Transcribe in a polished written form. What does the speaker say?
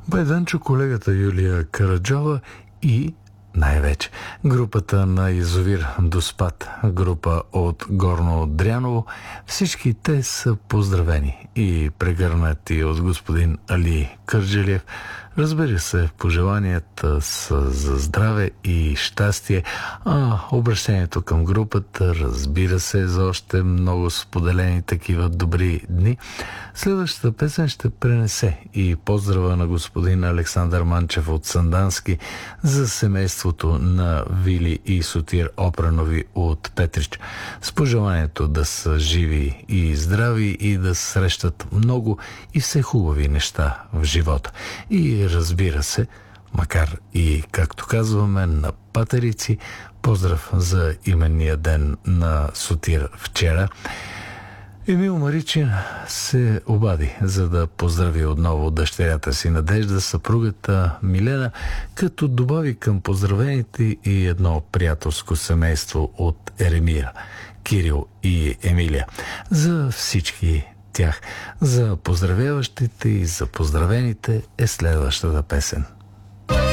Байданчо, колегата Юлия Караджова и най-вече групата на Язовир Доспат, група от Горно Дряново. Всички те са поздравени и прегърнати от господин Али Кърджалиев. Разбира се, пожеланията са за здраве и щастие, а обращението към групата, разбира се, за още много споделени такива добри дни. Следващата песен ще пренесе и поздрава на господин Александър Манчев от Сандански за семейството на Вили и Сотир Опранови от Петрич. С пожеланието да са живи и здрави и да срещат много и все хубави неща в живота. И разбира се, макар и, както казваме, на патерици, поздрав за именния ден на Сотир вчера. Емил Маричин се обади, за да поздрави отново дъщерята си Надежда, съпругата Милена, като добави към поздравените и едно приятелско семейство от Еремира, Кирил и Емилия. За всички тях, за поздравяващите и за поздравените е следващата песен.